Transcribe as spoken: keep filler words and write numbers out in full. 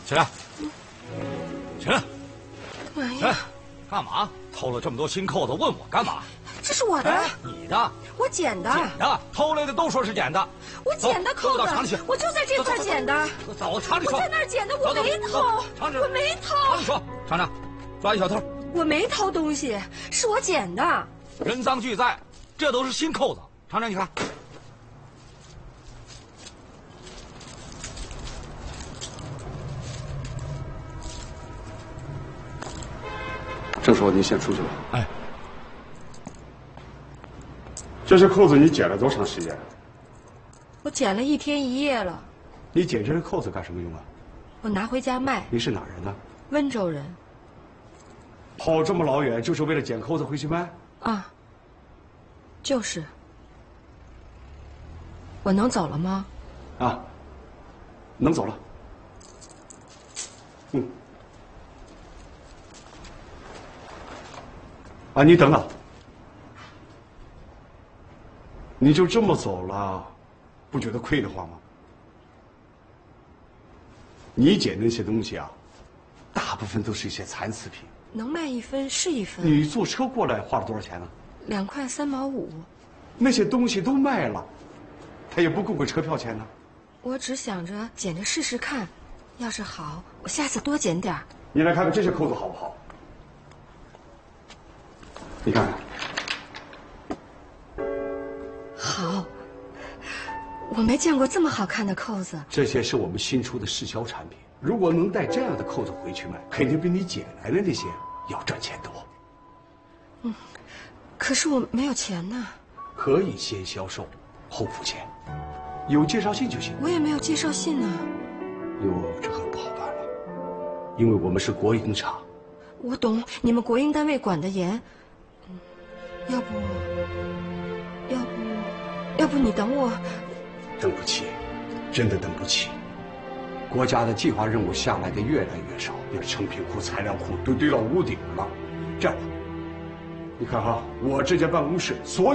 起来，起来， 哎起来，干嘛？偷了这么多新扣子，问我干嘛？ 这是我的， 哎，你的， 我捡的， 捡的，偷来的都说是捡的。 我捡的扣子， 到厂里去， 我就在这块捡的。 走，厂里说。 我在那儿捡的，我没偷， 厂长， 我没偷。 厂里说，厂长，抓一小偷。 我没偷东西，是我捡的。 人赃俱在，这都是新扣子。厂长，你看。 郑叔，您先出去吧。 哎， 这些扣子你捡了多长时间？ 我捡了一天一夜了。 你捡这些扣子干什么用啊？ 我拿回家卖。 你是哪人呢？ 温州人。 跑这么老远就是为了捡扣子回去卖？ 啊，就是。我能走了吗？ 啊，能走了。嗯。啊，你等等，你就这么走了，不觉得亏得慌吗？你捡那些东西啊，大部分都是一些残次品， 能卖一分是一分。 你坐车过来花了多少钱呢？ 两块三毛五。 那些东西都卖了，他也不够个车票钱呢。 我只想着捡着试试看，要是好，我下次多捡点儿。 你来看看这些扣子好不好？你看看， 好，我没见过这么好看的扣子。 这些是我们新出的试销产品，如果能带这样的扣子回去卖，肯定比你捡来的那些要赚钱多。 嗯，可是我没有钱呢。 可以先销售，后付钱，有介绍信就行。 我也没有介绍信呢。 哟，这可不好办了，因为我们是国营厂。 我懂，你们国营单位管得严。要不，要不，要不你等我。 等不起，真的等不起。国家的计划任务下来的越来越少，那成品库、材料库都堆到屋顶了。这样吧，你看哈，我这间办公室所有。